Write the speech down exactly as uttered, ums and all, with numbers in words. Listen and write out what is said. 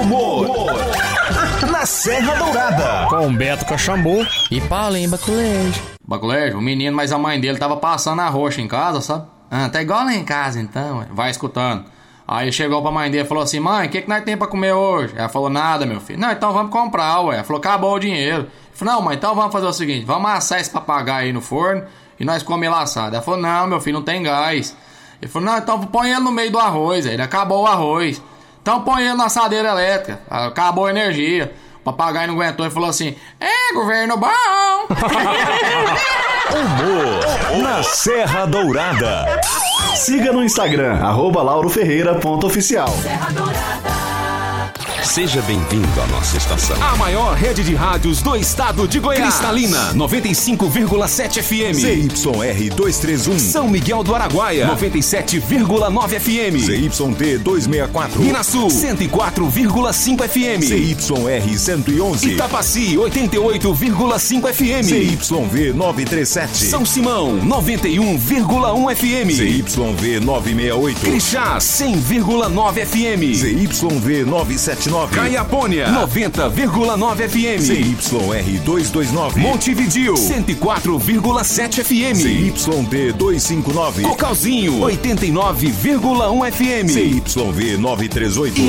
humor na Serra Dourada. Com Beto Caxambu e Paulinho Baculejo. Baculejo, o menino, mas a mãe dele tava passando a roxa em casa, sabe? Ah, tá igual lá em casa então, vai escutando. Aí chegou pra mãe dele e falou assim: mãe, o que, que nós temos pra comer hoje? Ela falou: nada, meu filho. Não, então vamos comprar, ué. Ela falou: acabou o dinheiro. Eu falei: não, mãe, então vamos fazer o seguinte: vamos assar esse papagaio aí no forno e nós comemos laçado. Ela falou: não, meu filho, não tem gás. Ele falou: não, então põe ele no meio do arroz. Aí ele acabou o arroz. Então põe ele na assadeira elétrica. Acabou a energia. O papagaio não aguentou e falou assim: é, governo bom. Humor na Serra Dourada. Siga no Instagram, arroba lauro ferreira ponto oficial. Serra Dourada. Seja bem-vindo à nossa estação. A maior rede de rádios do estado de Goiás. Cristalina, noventa e cinco vírgula sete F M. Z Y R duzentos e trinta e um. São Miguel do Araguaia, noventa e sete vírgula nove F M. Z Y D duzentos e sessenta e quatro. Minasul, cento e quatro vírgula cinco F M. Z Y R cento e onze. Itapaci, oitenta e oito vírgula cinco F M. Z Y V novecentos e trinta e sete. São Simão, noventa e um vírgula um F M. Z Y V novecentos e sessenta e oito. Crixás, cem vírgula nove F M. Z Y V novecentos e setenta e nove. Caiapônia, noventa vírgula nove F M. Z Y R duzentos e vinte e nove. Montevidéu, cento e quatro vírgula sete F M. Z Y D duzentos e cinquenta e nove. Cocalzinho, oitenta e nove vírgula um F M. Z Y V novecentos e trinta e oito.